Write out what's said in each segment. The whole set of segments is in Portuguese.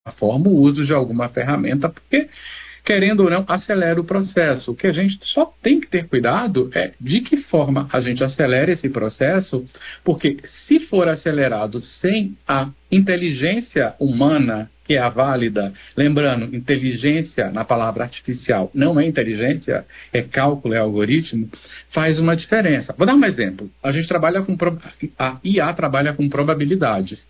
forma, o uso de alguma ferramenta, porque, querendo ou não, acelera o processo. O que a gente só tem que ter cuidado é de que forma a gente acelera esse processo, porque se for acelerado sem a inteligência humana, que é a válida, lembrando, inteligência na palavra artificial não é inteligência, é cálculo, é algoritmo, faz uma diferença. Vou dar um exemplo. A gente trabalha a IA trabalha com probabilidades.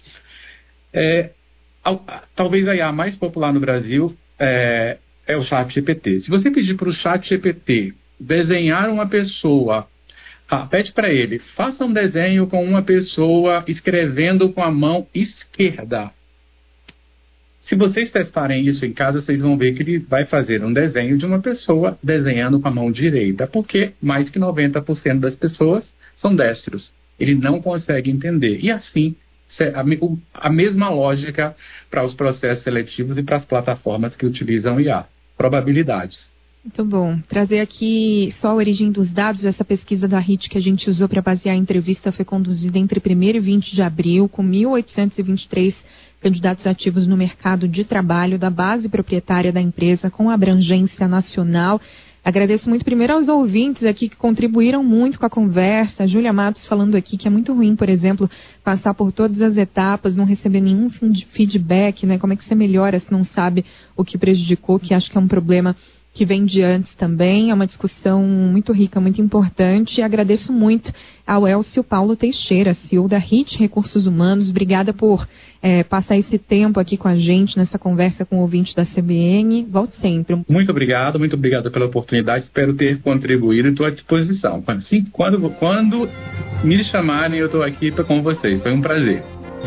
Talvez a IA mais popular no Brasil é o ChatGPT. Se você pedir para o ChatGPT desenhar uma pessoa, pede para ele, faça um desenho com uma pessoa escrevendo com a mão esquerda. Se vocês testarem isso em casa, vocês vão ver que ele vai fazer um desenho de uma pessoa desenhando com a mão direita, porque mais que 90% das pessoas são destros. Ele não consegue entender. E assim, a mesma lógica para os processos seletivos e para as plataformas que utilizam IA. Probabilidades. Muito bom. Trazer aqui só a origem dos dados. Essa pesquisa da HIT que a gente usou para basear a entrevista foi conduzida entre 1º e 20 de abril, com 1.823 candidatos ativos no mercado de trabalho da base proprietária da empresa, com abrangência nacional. Agradeço muito primeiro aos ouvintes aqui que contribuíram muito com a conversa. A Júlia Matos falando aqui que é muito ruim, por exemplo, passar por todas as etapas, não receber nenhum feedback, né? Como é que você melhora se não sabe o que prejudicou, que acho que é um problema que vem de antes também. É uma discussão muito rica, muito importante. E agradeço muito ao Elcio Paulo Teixeira, CEO da HIT Recursos Humanos. Obrigada por passar esse tempo aqui com a gente nessa conversa com o ouvinte da CBN. Volte sempre. Muito obrigado pela oportunidade. Espero ter contribuído e estou à disposição. Quando me chamarem, eu estou aqui com vocês. Foi um prazer.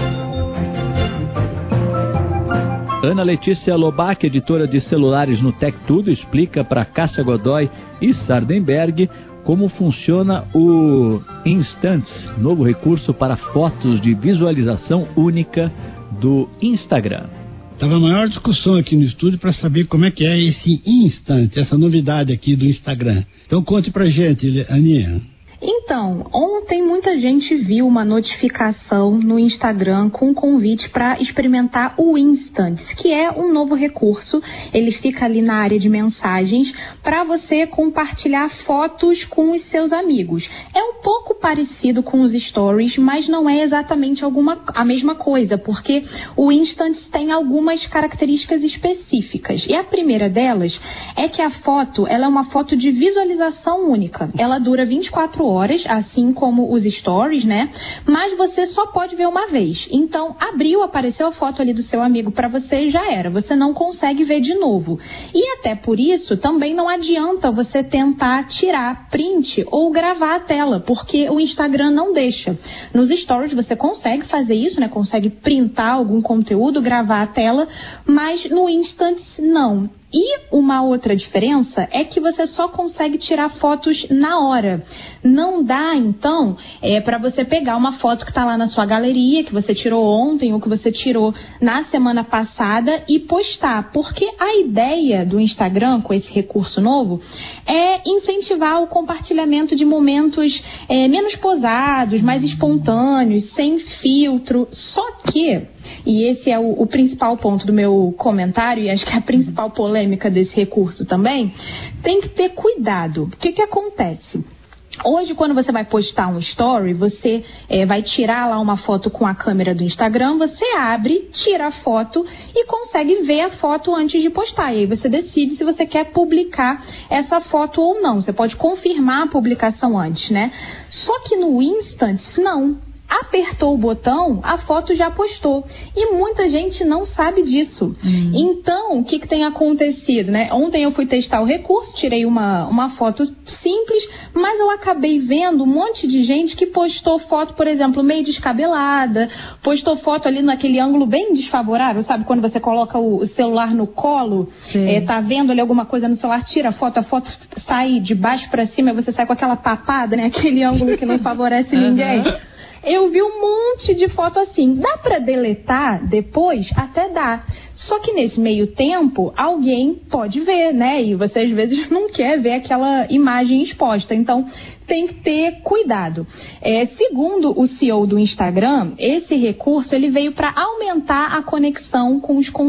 Ana Letícia Lobac, editora de celulares no Tech Tudo, explica para Cássia Godoy e Sardenberg como funciona o Instants, novo recurso para fotos de visualização única do Instagram. Estava a maior discussão aqui no estúdio para saber como é que é esse Instant, essa novidade aqui do Instagram. Então conte pra gente, Aninha. Então, ontem muita gente viu uma notificação no Instagram com um convite para experimentar o Instants, que é um novo recurso. Ele fica ali na área de mensagens para você compartilhar fotos com os seus amigos. É um pouco parecido com os stories, mas não é exatamente a mesma coisa, porque o Instants tem algumas características específicas. E a primeira delas é que a foto, ela é uma foto de visualização única. Ela dura 24 horas, assim como os stories, né? Mas você só pode ver uma vez. Então, apareceu a foto ali do seu amigo para você e já era. Você não consegue ver de novo. E até por isso, também não adianta você tentar tirar print ou gravar a tela, porque o Instagram não deixa. Nos stories você consegue fazer isso, né? Consegue printar algum conteúdo, gravar a tela, mas no Instants não. E uma outra diferença é que você só consegue tirar fotos na hora. Não dá, então, para você pegar uma foto que está lá na sua galeria, que você tirou ontem ou que você tirou na semana passada e postar. Porque a ideia do Instagram, com esse recurso novo, é incentivar o compartilhamento de momentos menos posados, mais espontâneos, sem filtro. Só que, e esse é o principal ponto do meu comentário, e acho que é a principal polêmica desse recurso também, tem que ter cuidado. O que acontece? Hoje, quando você vai postar um story, você vai tirar lá uma foto com a câmera do Instagram, você abre, tira a foto e consegue ver a foto antes de postar. E aí você decide se você quer publicar essa foto ou não. Você pode confirmar a publicação antes, né? Só que no Instants, não. Apertou o botão, a foto já postou. E muita gente não sabe disso. Então, o que tem acontecido, né? Ontem eu fui testar o recurso, tirei uma foto simples, mas eu acabei vendo um monte de gente que postou foto, por exemplo, meio descabelada, postou foto ali naquele ângulo bem desfavorável, sabe? Quando você coloca o celular no colo, tá vendo ali alguma coisa no celular, tira a foto sai de baixo para cima e você sai com aquela papada, né? Aquele ângulo que não favorece ninguém. Eu vi um monte de foto assim. Dá para deletar depois? Até dá. Só que nesse meio tempo, alguém pode ver, né? E você às vezes não quer ver aquela imagem exposta. Então, tem que ter cuidado. Segundo o CEO do Instagram, esse recurso ele veio para aumentar a conexão com os